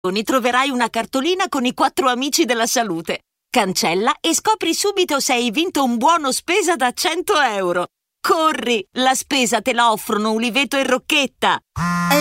troverai una cartolina con i 4 amici della salute. Cancella e scopri subito se hai vinto un buono spesa da 100 euro. Corri, la spesa te la offrono Uliveto e Rocchetta.